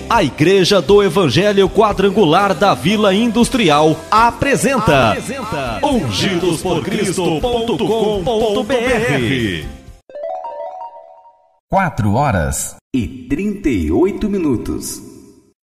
A Igreja do Evangelho Quadrangular da Vila Industrial apresenta ungidosporcristo.com.br. 4 horas e 38 minutos.